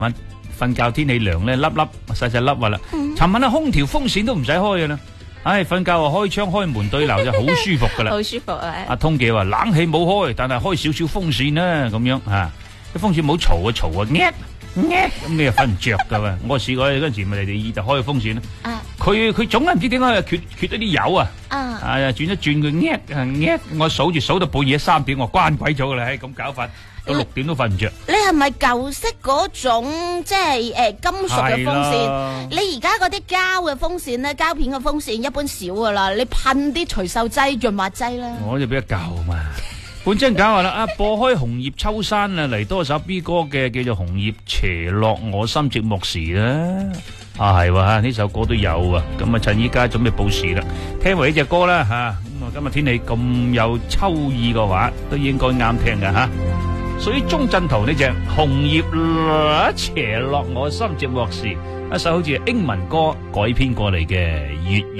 瞓覺天氣涼咧，細細粒話啦。尋晚空調風扇都唔使開噶啦。唉，瞓覺開窗開門對流就好舒服噶啦。 好舒服啊！ 阿通記話冷氣冇開，但係開少少風扇啦，咁樣吓。啲風扇冇嘈啊，咁你又瞓唔着噶喎。我試過嗰陣時咪你就開個風扇啦。佢總係唔知點解缺咗啲油啊。轉一轉佢我數到半夜3點，我關鬼咗噶啦，咁搞法到6點都瞓唔着。 你係咪舊式嗰種即係金屬嘅風扇？你而家嗰啲膠嘅風扇咧，膠片嘅風扇一般少噶啦，你噴啲除鏽劑、潤滑劑啦。 我就比較舊嘛。本真搞話啦，播開紅葉秋山啊，嚟多首 B 歌嘅叫做《紅葉斜落我心寂寞時》啦。係喎，呢首歌都有啊。咁啊，趁依家準備報時啦，聽埋呢隻歌啦吓。咁啊，今日天氣咁有秋意嘅話，都應該啱聽㗎吓。屬於鐘鎮濤呢隻《紅葉斜落我心寂寞時》，一首好似英文歌改編過嚟嘅粵語。